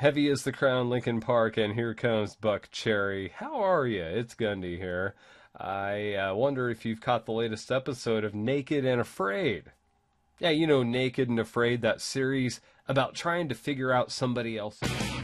Heavy as the crown, Lincoln Park, and here comes Buck Cherry. How are you? It's Gundy here. I wonder if you've caught the latest episode of Naked and Afraid. Yeah, you know, Naked and Afraid, that series about trying to figure out somebody else's